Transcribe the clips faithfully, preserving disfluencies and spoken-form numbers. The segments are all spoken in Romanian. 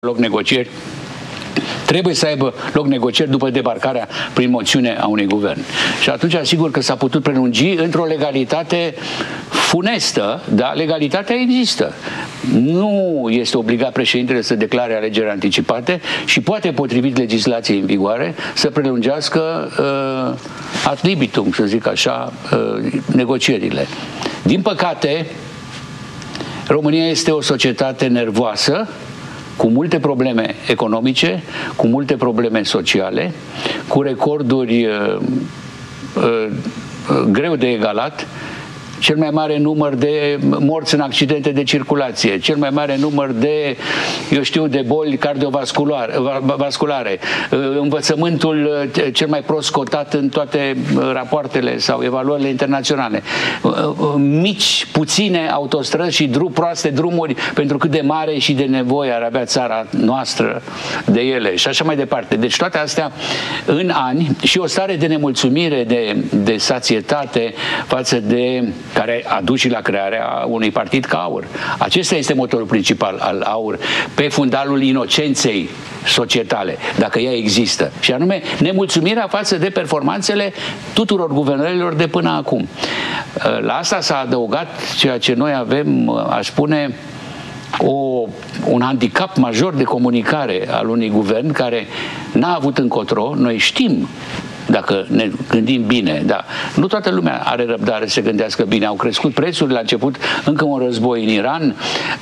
loc negocieri, trebuie să aibă loc negocieri după debarcarea prin moțiune a unui guvern. Și atunci, asigur că s-a putut prelungi într-o legalitate funestă, dar legalitatea există. Nu este obligat președintele să declare alegeri anticipate și poate, potrivit legislației în vigoare, să prelungească uh, ad libitum, să zic așa, uh, negocierile. Din păcate, România este o societate nervoasă, cu multe probleme economice, cu multe probleme sociale, cu recorduri uh, uh, greu de egalat, cel mai mare număr de morți în accidente de circulație, cel mai mare număr de, eu știu, de boli cardiovasculare, învățământul cel mai prost cotat în toate rapoartele sau evaluările internaționale, mici, puține autostrăzi și drum, proaste drumuri pentru cât de mare și de nevoie ar avea țara noastră de ele și așa mai departe. Deci toate astea în ani și o stare de nemulțumire, de, de sațietate față de care a dus și la crearea unui partid ca AUR. Acesta este motorul principal al AUR, pe fundalul inocenței societale, dacă ea există. Și anume, nemulțumirea față de performanțele tuturor guvernărilor de până acum. La asta s-a adăugat ceea ce noi avem, aș spune, o, un handicap major de comunicare al unui guvern care n-a avut încotro. Noi știm, dacă ne gândim bine, da. Nu toată lumea are răbdare să se gândească bine. Au crescut prețurile, la început încă un război în Iran,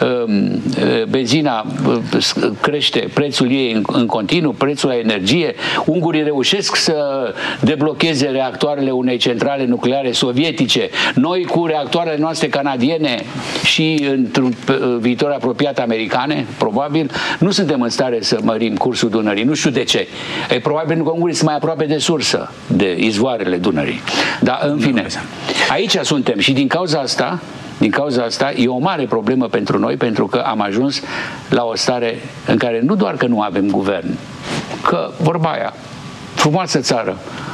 benzina crește prețul ei în continuu, prețul la energie. Ungurii reușesc să deblocheze reactoarele unei centrale nucleare sovietice. Noi, cu reactoarele noastre canadiene și într-un viitor apropiat americane, probabil, nu suntem în stare să mărim cursul Dunării. Nu știu de ce. E probabil că ungurii sunt mai aproape de sursă, de izvoarele Dunării. Dar, în fine, aici suntem și din cauza asta, din cauza asta e o mare problemă pentru noi, pentru că am ajuns la o stare în care nu doar că nu avem guvern, că, vorba aia, frumoasă țară,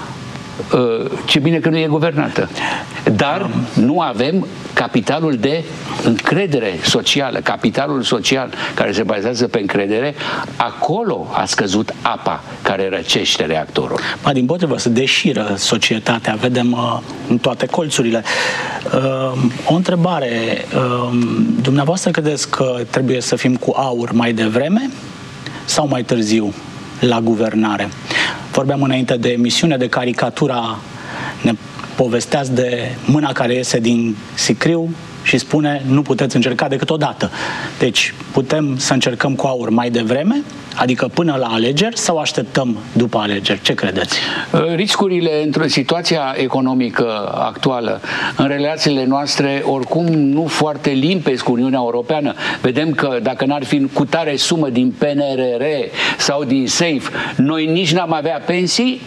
ce bine că nu e guvernată, dar nu avem capitalul de încredere socială, capitalul social care se bazează pe încredere. Acolo a scăzut apa care răcește reactorul. Ba, din potrivă, se deșiră societatea, vedem uh, în toate colțurile. Uh, o întrebare, uh, dumneavoastră credeți că trebuie să fim cu AUR mai devreme sau mai târziu la guvernare? Vorbeam înainte de emisiune, de caricatura, ne povesteați de mâna care iese din sicriu și spune nu puteți încerca decât o dată. Deci putem să încercăm cu AUR mai devreme, adică până la alegeri, sau așteptăm după alegeri? Ce credeți? Riscurile într-o situație economică actuală, în relațiile noastre, oricum nu foarte limpezi cu Uniunea Europeană. Vedem că dacă n-ar fi cu tare sumă din P N R R sau din SAFE, noi nici n-am avea pensii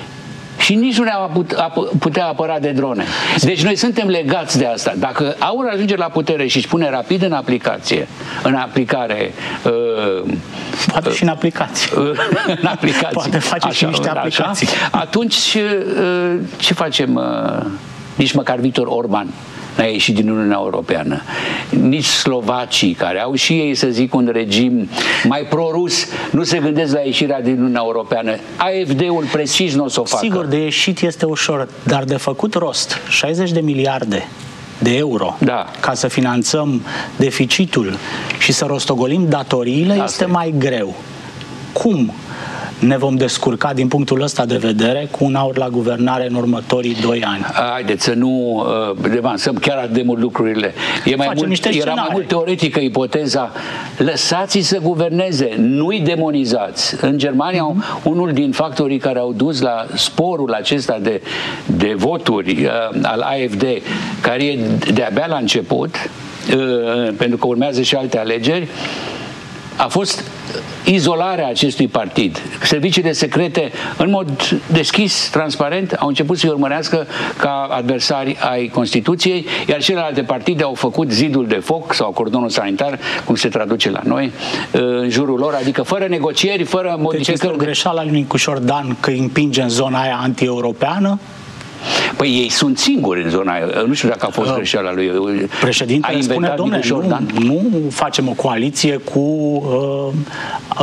și nici nu ne-am putea apăra de drone. Deci noi suntem legați de asta. Dacă AUR ajunge la putere și își pune rapid în aplicație, în aplicare... Uh, Poate și în aplicații. Uh, în aplicații. Poate face așa, și niște aplicații. Așa, atunci, uh, ce facem? Uh, nici măcar Victor Orban n-a ieșit din Uniunea Europeană. Nici slovacii, care au și ei, să zic, un regim mai pro-rus, nu se gândesc la ieșirea din Uniunea Europeană. A F D-ul precis nu o să o facă. Sigur, de ieșit este ușor, dar de făcut rost șaizeci de miliarde de euro, da, ca să finanțăm deficitul și să rostogolim datoriile, asta este e. mai greu. Cum ne vom descurca din punctul ăsta de vedere cu un AUR la guvernare în următorii doi ani? Haideți să nu uh, devansăm chiar atât de mult lucrurile. E mai mult, era mai mult teoretică ipoteza. Lăsați-i să guverneze, nu-i demonizați. În Germania, uh-huh. unul din factorii care au dus la sporul acesta de, de voturi uh, al A F D, care e de-abia la început, uh, pentru că urmează și alte alegeri, a fost izolarea acestui partid. Serviciile secrete, în mod deschis, transparent, au început să-i urmărească ca adversari ai Constituției, iar celelalte partide au făcut zidul de foc sau cordonul sanitar, cum se traduce la noi, în jurul lor, adică fără negocieri, fără modificări. Deci este o greșeală al lui Nicușor Dan că îi împinge în zona aia anti-europeană? Păi ei sunt singuri în zona aia. Nu știu dacă a fost greșeala lui. Președintele spune, domnule, nu, nu facem o coaliție cu uh,